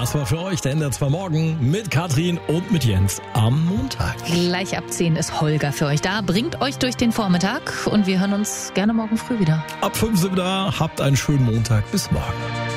Das war für euch der NDR 2 Morgen mit Katrin und mit Jens am Montag. Gleich ab 10 ist Holger für euch da. Bringt euch durch den Vormittag und wir hören uns gerne morgen früh wieder. Ab 5 sind wir da. Habt einen schönen Montag. Bis morgen.